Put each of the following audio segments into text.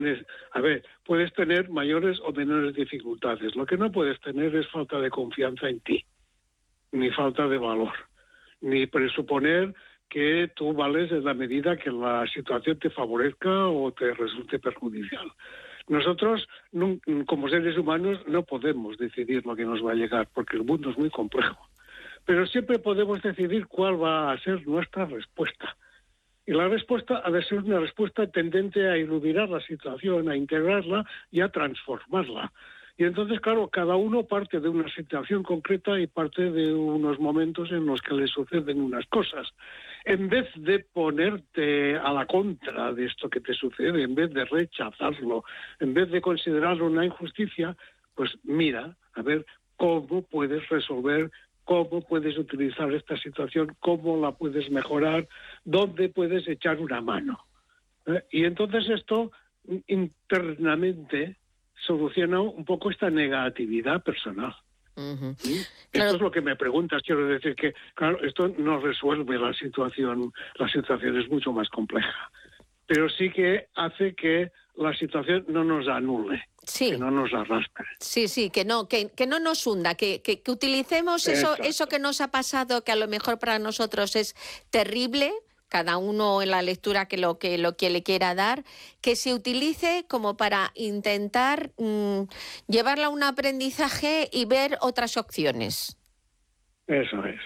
A ver, puedes tener mayores o menores dificultades. Lo que no puedes tener es falta de confianza en ti, ni falta de valor, ni presuponer que tú vales en la medida que la situación te favorezca o te resulte perjudicial. Nosotros, como seres humanos, no podemos decidir lo que nos va a llegar, porque el mundo es muy complejo. Pero siempre podemos decidir cuál va a ser nuestra respuesta. Y la respuesta ha de ser una respuesta tendente a iluminar la situación, a integrarla y a transformarla. Y entonces, claro, cada uno parte de una situación concreta y parte de unos momentos en los que le suceden unas cosas. En vez de ponerte a la contra de esto que te sucede, en vez de rechazarlo, en vez de considerarlo una injusticia, pues mira, a ver cómo puedes resolver, cómo puedes utilizar esta situación, cómo la puedes mejorar, dónde puedes echar una mano. Y entonces esto internamente soluciona un poco esta negatividad personal. Uh-huh. ¿Sí? Claro. Esto es lo que me preguntas. Quiero decir que, claro, esto no resuelve la situación es mucho más compleja, pero sí que hace que la situación no nos anule, sí, que no nos arrastre. Sí, que no nos hunda, que utilicemos eso que nos ha pasado, que a lo mejor para nosotros es terrible, cada uno en la lectura que lo que le quiera dar, que se utilice como para intentar llevarla a un aprendizaje y ver otras opciones. Eso es.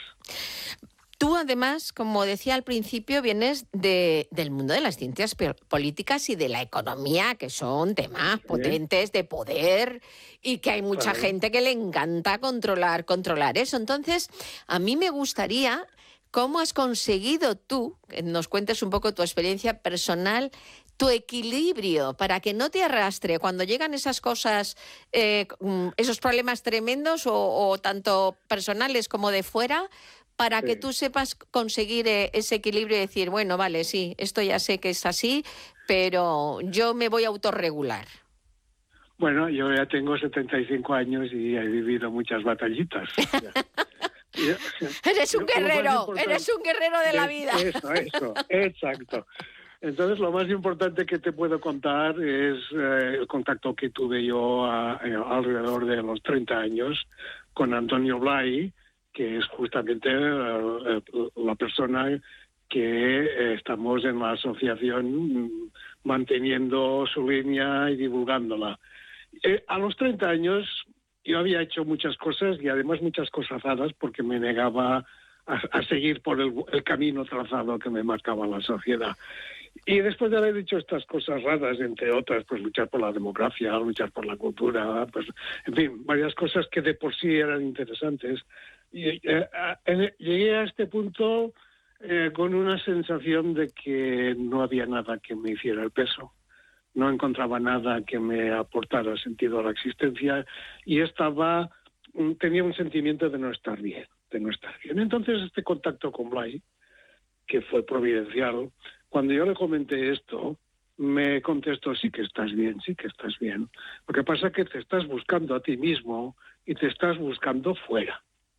Tú, además, como decía al principio, vienes del mundo de las ciencias políticas y de la economía, que son temas potentes de poder y que hay mucha gente que le encanta controlar eso. Entonces, a mí me gustaría, ¿cómo has conseguido tú, que nos cuentes un poco tu experiencia personal, tu equilibrio para que no te arrastre cuando llegan esas cosas, esos problemas tremendos o tanto personales como de fuera, para que tú sepas conseguir ese equilibrio y decir, bueno, vale, sí, esto ya sé que es así, pero yo me voy a autorregular? Bueno, yo ya tengo 75 años y he vivido muchas batallitas. Eres un guerrero de la vida. Eso, exacto. Entonces, lo más importante que te puedo contar es el contacto que tuve yo alrededor de los 30 años con Antonio Blay, que es justamente la persona que estamos en la asociación manteniendo su línea y divulgándola. A los 30 años yo había hecho muchas cosas y además muchas cosas raras porque me negaba a seguir por el camino trazado que me marcaba la sociedad. Y después de haber dicho estas cosas raras, entre otras, pues luchar por la democracia, luchar por la cultura, pues en fin, varias cosas que de por sí eran interesantes. Y, llegué a este punto con una sensación de que no había nada que me hiciera el peso. No encontraba nada que me aportara sentido a la existencia y tenía un sentimiento de no estar bien. Entonces este contacto con Blay, que fue providencial, cuando yo le comenté esto, me contestó, sí que estás bien. Lo que pasa es que te estás buscando a ti mismo y te estás buscando fuera.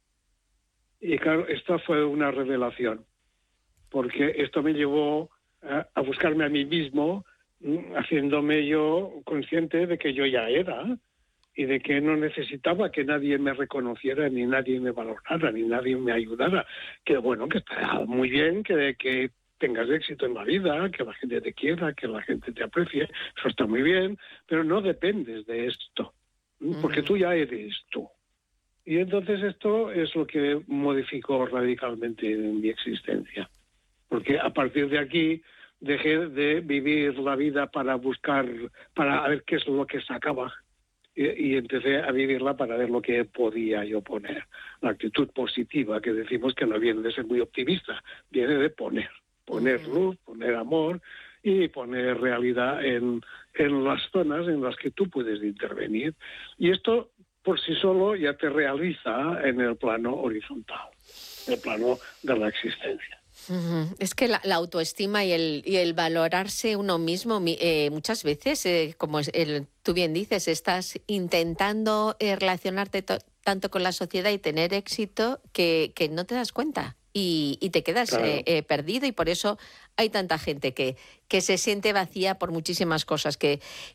Y claro, esta fue una revelación, porque esto me llevó a buscarme a mí mismo, haciéndome yo consciente de que yo ya era y de que no necesitaba que nadie me reconociera, ni nadie me valorara, ni nadie me ayudara. Que bueno, que está muy bien que tengas éxito en la vida, que la gente te quiera, que la gente te aprecie, eso está muy bien, pero no dependes de esto, porque tú ya eres tú. Y entonces esto es lo que modificó radicalmente mi existencia, porque a partir de aquí dejé de vivir la vida para ver qué es lo que sacaba, y empecé a vivirla para ver lo que podía yo poner. La actitud positiva, que decimos que no viene de ser muy optimista, viene de poner luz, poner amor y poner realidad en las zonas en las que tú puedes intervenir. Y esto por sí solo ya te realiza en el plano horizontal, el plano de la existencia. Es que la autoestima y el valorarse uno mismo, muchas veces, como tú bien dices, estás intentando relacionarte tanto con la sociedad y tener éxito que no te das cuenta y te quedas perdido, y por eso hay tanta gente que se siente vacía por muchísimas cosas que